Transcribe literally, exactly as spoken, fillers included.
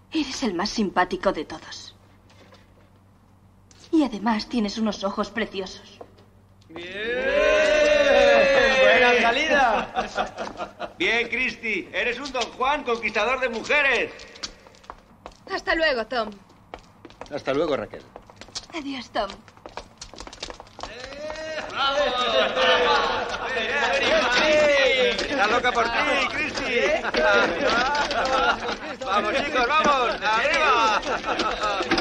Eres el más simpático de todos. Y además tienes unos ojos preciosos. ¡Bien! ¡Buena salida! Bien, Christy. Eres un Don Juan conquistador de mujeres. Hasta luego, Tom. Hasta luego, Raquel. Adiós, Tom. ¡Bravo! ¡Está loca por ti, Christy! ¡Vamos, chicos, vamos! ¡Arriba!